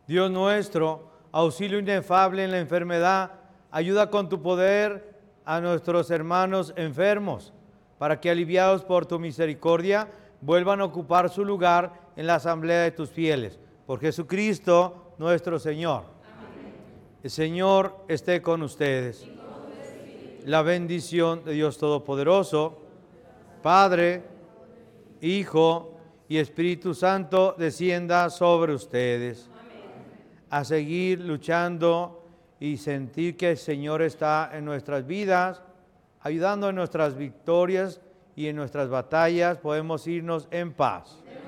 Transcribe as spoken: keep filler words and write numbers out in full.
Dios nuestro, auxilio inefable en la enfermedad, ayuda con tu poder a nuestros hermanos enfermos, para que aliviados por tu misericordia vuelvan a ocupar su lugar en la asamblea de tus fieles. Por Jesucristo nuestro Señor. Amén. El Señor esté con ustedes. Y con tu espíritu. La bendición de Dios Todopoderoso, Padre, Hijo y Espíritu Santo descienda sobre ustedes. Amén. A seguir luchando y sentir que el Señor está en nuestras vidas, ayudando en nuestras victorias y en nuestras batallas, podemos irnos en paz.